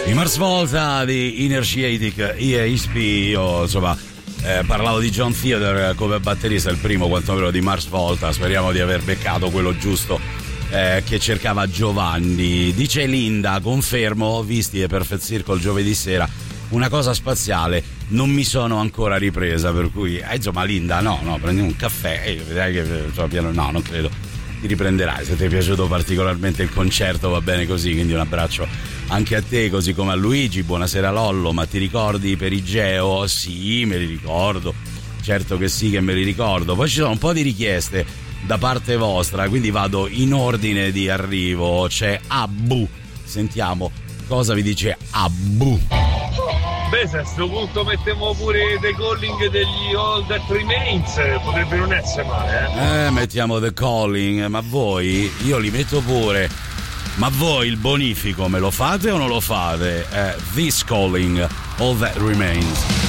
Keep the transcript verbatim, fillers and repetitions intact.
I Mars Volta di Inertiatic E S P. Io insomma eh, parlavo di John Theodore come batterista, il primo quantomeno di Mars Volta. Speriamo di aver beccato quello giusto eh, che cercava Giovanni. Dice Linda, confermo, visti e Perfect Circle giovedì sera, una cosa spaziale, non mi sono ancora ripresa, per cui eh, insomma Linda, no, no, prendi un caffè e vedrai che insomma, piano, no, non credo ti riprenderai. Se ti è piaciuto particolarmente il concerto va bene così, quindi un abbraccio anche a te, così come a Luigi. Buonasera Lollo, ma ti ricordi Perigeo? Sì, me li ricordo, certo che sì che me li ricordo. Poi ci sono un po' di richieste da parte vostra, quindi vado in ordine di arrivo. C'è Abu, sentiamo cosa vi dice Abu. Beh, se a questo punto mettiamo pure The Calling degli All That Remains, potrebbe non essere male, eh? Eh, mettiamo The Calling, ma voi, io li metto pure, ma voi il bonifico me lo fate o non lo fate? Eh, This Calling, All That Remains.